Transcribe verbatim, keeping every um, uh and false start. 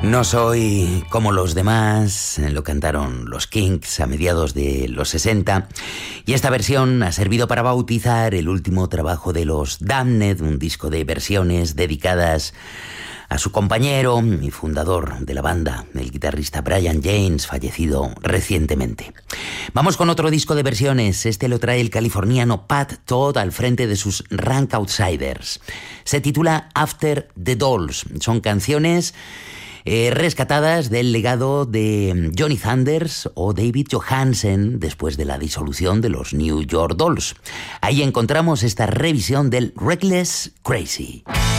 No soy como los demás, lo cantaron los Kinks a mediados de los sesenta, y esta versión ha servido para bautizar el último trabajo de los Damned, un disco de versiones dedicadas a su compañero y fundador de la banda, el guitarrista Brian James, fallecido recientemente. Vamos con otro disco de versiones. Este lo trae el californiano Pat Todd al frente de sus Rank Outsiders. Se titula After the Dolls. Son canciones Eh, rescatadas del legado de Johnny Thunders o David Johansen después de la disolución de los New York Dolls. Ahí encontramos esta revisión del Reckless Crazy.